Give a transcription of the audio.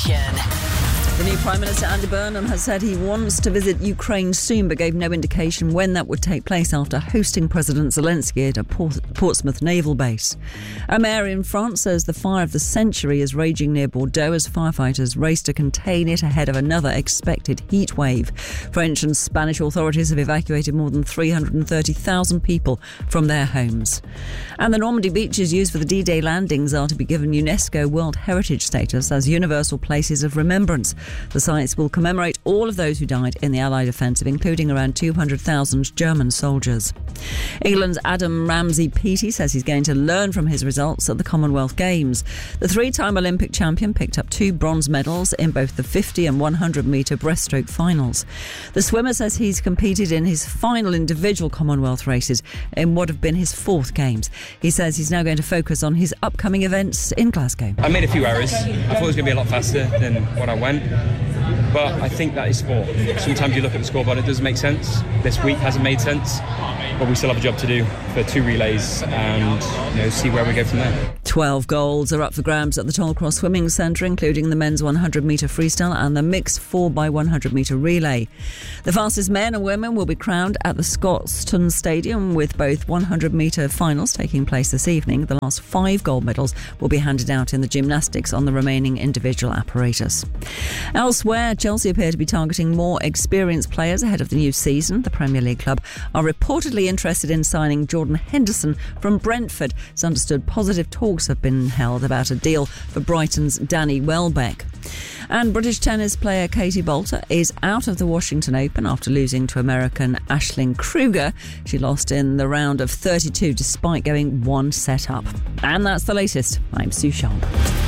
Nation. The new Prime Minister Andy Burnham has said he wants to visit Ukraine soon, but gave no indication when that would take place after hosting President Zelensky at a Portsmouth naval base. A mayor in France says the fire of the century is raging near Bordeaux as firefighters race to contain it ahead of another expected heat wave. French and Spanish authorities have evacuated more than 330,000 people from their homes. And the Normandy beaches used for the D-Day landings are to be given UNESCO World Heritage status as universal places of remembrance. The sites will commemorate all of those who died in the Allied offensive, including around 200,000 German soldiers. England's Adam Ramsey-Peaty says he's going to learn from his results at the Commonwealth Games. The three-time Olympic champion picked up 2 bronze medals in both the 50 and 100-metre breaststroke finals. The swimmer says he's competed in his final individual Commonwealth races in what have been his 4th Games. He says he's now going to focus on his upcoming events in Glasgow. I made a few errors. I thought it was going to be a lot faster than what I went. But I think that is sport. Sometimes you look at the scoreboard, it doesn't make sense. This week hasn't made sense. But we still have a job to do for 2 relays and see where we go from there. 12 goals are up for grabs at the Tollcross Swimming Centre, including the men's 100-metre freestyle and the mixed 4x100-metre relay. The fastest men and women will be crowned at the Scotstoun Stadium, with both 100-metre finals taking place this evening. The last 5 gold medals will be handed out in the gymnastics on the remaining individual apparatus. Elsewhere, Chelsea appear to be targeting more experienced players ahead of the new season. The Premier League club are reportedly interested in signing Jordan Henderson from Brentford. It's understood positive talks have been held about a deal for Brighton's Danny Welbeck. And British tennis player Katie Boulter is out of the Washington Open after losing to American Aisling Kruger. She lost in the round of 32 despite going 1 set up. And that's the latest. I'm Sue Sharp.